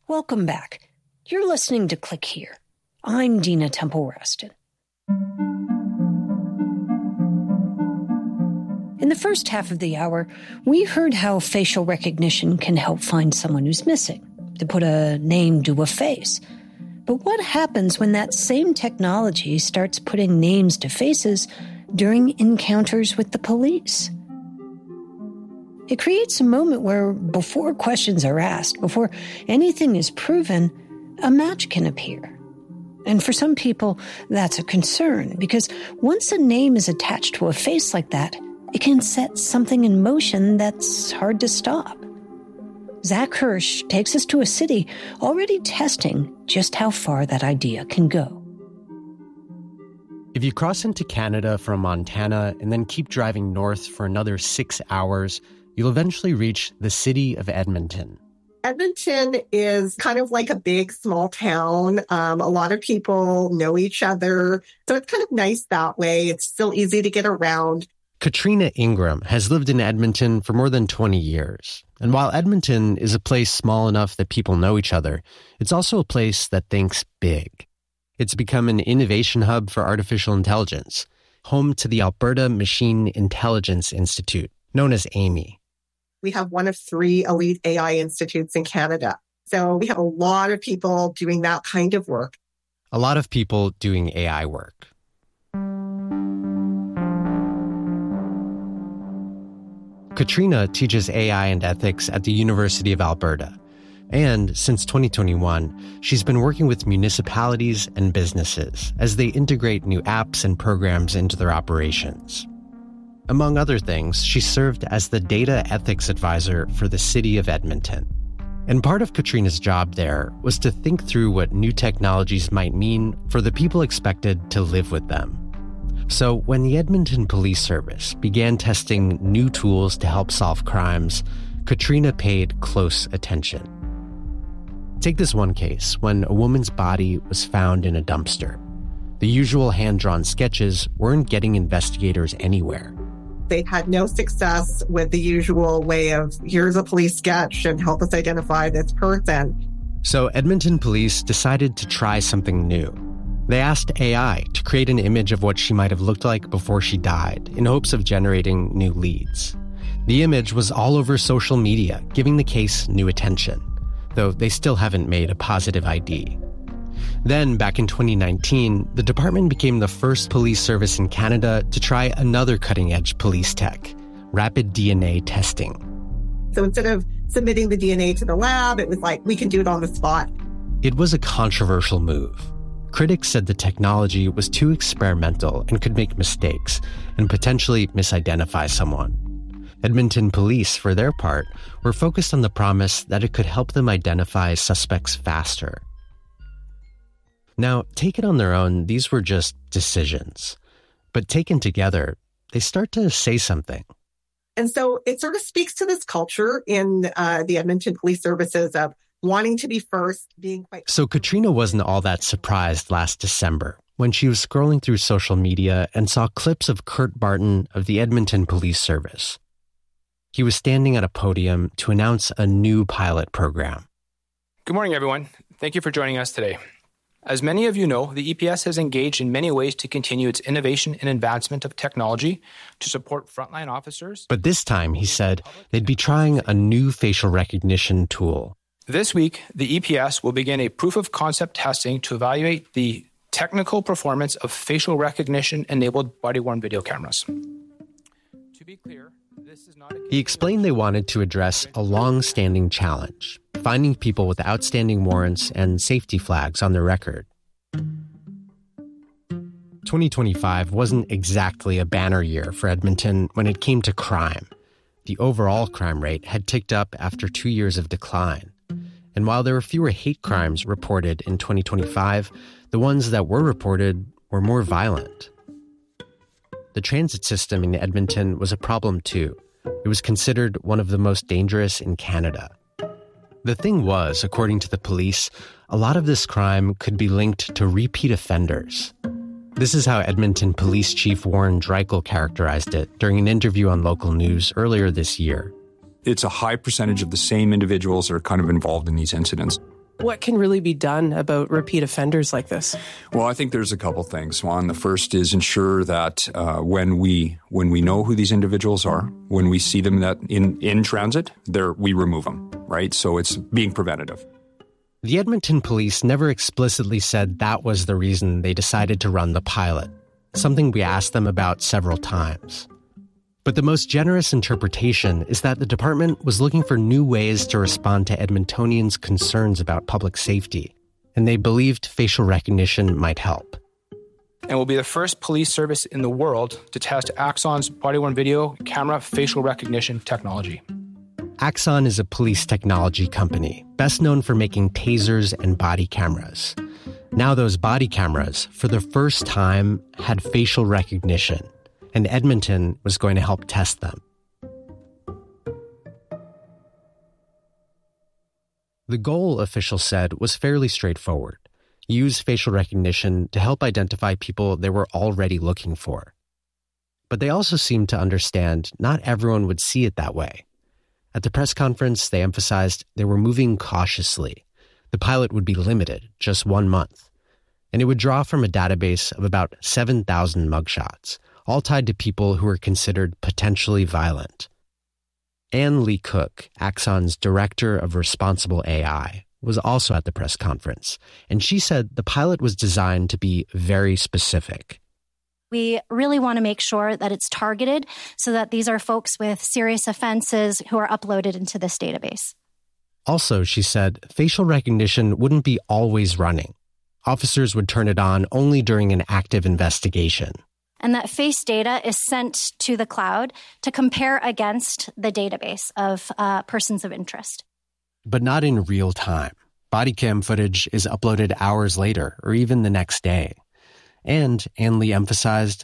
Welcome back. You're listening to Click Here. I'm Dina Temple-Raston. In the first half of the hour, we heard how facial recognition can help find someone who's missing, to put a name to a face. But what happens when that same technology starts putting names to faces during encounters with the police? It creates a moment where, before questions are asked, before anything is proven, a match can appear. And for some people, that's a concern, because once a name is attached to a face like that, it can set something in motion that's hard to stop. Zach Hirsch takes us to a city already testing just how far that idea can go. If you cross into Canada from Montana and then keep driving north for another 6 hours, you'll eventually reach the city of Edmonton. Edmonton is kind of like a big, small town. A lot of people know each other. So it's kind of nice that way. It's still easy to get around. Katrina Ingram has lived in Edmonton for more than 20 years. And while Edmonton is a place small enough that people know each other, it's also a place that thinks big. It's become an innovation hub for artificial intelligence, home to the Alberta Machine Intelligence Institute, known as AMI. We have one of 3 elite AI institutes in Canada. So we have a lot of people doing that kind of work. A lot of people doing AI work. Katrina teaches AI and ethics at the University of Alberta. And since 2021, she's been working with municipalities and businesses as they integrate new apps and programs into their operations. Among other things, she served as the data ethics advisor for the city of Edmonton. And part of Katrina's job there was to think through what new technologies might mean for the people expected to live with them. So when the Edmonton Police Service began testing new tools to help solve crimes, Katrina paid close attention. Take this one case when a woman's body was found in a dumpster. The usual hand-drawn sketches weren't getting investigators anywhere. They had no success with the usual way of, here's a police sketch and help us identify this person. So Edmonton police decided to try something new. They asked AI to create an image of what she might have looked like before she died in hopes of generating new leads. The image was all over social media, giving the case new attention, though they still haven't made a positive ID. Then, back in 2019, the department became the first police service in Canada to try another cutting-edge police tech, rapid DNA testing. So instead of submitting the DNA to the lab, it was like, we can do it on the spot. It was a controversial move. Critics said the technology was too experimental and could make mistakes and potentially misidentify someone. Edmonton police, for their part, were focused on the promise that it could help them identify suspects faster. Now, taken on their own, these were just decisions. But taken together, they start to say something. And so it sort of speaks to this culture in the Edmonton Police Services of wanting to be first, being quite... So Katrina wasn't all that surprised last December when she was scrolling through social media and saw clips of Kurt Barton of the Edmonton Police Service. He was standing at a podium to announce a new pilot program. Good morning, everyone. Thank you for joining us today. As many of you know, the EPS has engaged in many ways to continue its innovation and advancement of technology to support frontline officers. But this time, he said, they'd be trying a new facial recognition tool. This week, the EPS will begin a proof of concept testing to evaluate the technical performance of facial recognition-enabled body-worn video cameras. To be clear, this is not... He explained they wanted to address a long-standing challenge, finding people with outstanding warrants and safety flags on their record. 2025 wasn't exactly a banner year for Edmonton when it came to crime. The overall crime rate had ticked up after 2 years of decline. And while there were fewer hate crimes reported in 2025, the ones that were reported were more violent. The transit system in Edmonton was a problem too. It was considered one of the most dangerous in Canada. The thing was, according to the police, a lot of this crime could be linked to repeat offenders. This is how Edmonton Police Chief Warren Dreichel characterized it during an interview on local news earlier this year. It's a high percentage of the same individuals that are kind of involved in these incidents. What can really be done about repeat offenders like this? Well, I think there's a couple things, Juan. The first is ensure that when we know who these individuals are, when we see them that in transit, we remove them, right? So it's being preventative. The Edmonton police never explicitly said that was the reason they decided to run the pilot, something we asked them about several times. But the most generous interpretation is that the department was looking for new ways to respond to Edmontonians' concerns about public safety, and they believed facial recognition might help. And will be the first police service in the world to test Axon's body-worn video camera facial recognition technology. Axon is a police technology company, best known for making tasers and body cameras. Now those body cameras, for the first time, had facial recognition, and Edmonton was going to help test them. The goal, officials said, was fairly straightforward. Use facial recognition to help identify people they were already looking for. But they also seemed to understand not everyone would see it that way. At the press conference, they emphasized they were moving cautiously. The pilot would be limited, just 1 month. And it would draw from a database of about 7,000 mugshots, all tied to people who were considered potentially violent. Anne Lee Cook, Axon's director of responsible AI, was also at the press conference, and she said the pilot was designed to be very specific. We really want to make sure that it's targeted so that these are folks with serious offenses who are uploaded into this database. Also, she said, facial recognition wouldn't be always running. Officers would turn it on only during an active investigation. And that face data is sent to the cloud to compare against the database of persons of interest. But not in real time. Body cam footage is uploaded hours later or even the next day. And Anne Lee emphasized